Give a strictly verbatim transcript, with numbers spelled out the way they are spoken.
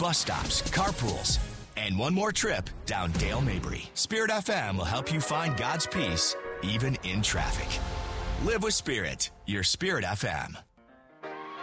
bus stops, carpools, and one more trip down Dale Mabry. Spirit F M will help you find God's peace, even in traffic. Live with Spirit, your Spirit F M.